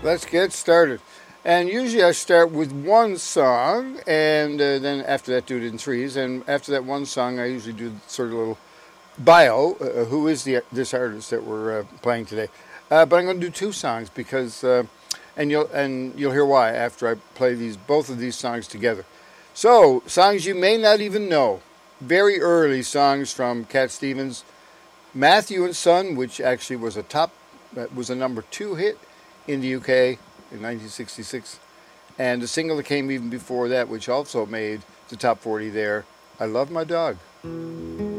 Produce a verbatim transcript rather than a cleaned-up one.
Let's get started. And usually I start with one song, and uh, then after that do it in threes. And after that one song, I usually do sort of a little bio. Uh, who is the this artist that we're uh, playing today? Uh, but I'm going to do two songs because, uh, and you'll and you'll hear why after I play these both of these songs together. So songs you may not even know. Very early songs from Cat Stevens, Matthew and Son, which actually was a top, uh, was a number two hit in the U K in nineteen sixty-six, and the single that came even before that, which also made the top forty there, I Love My Dog.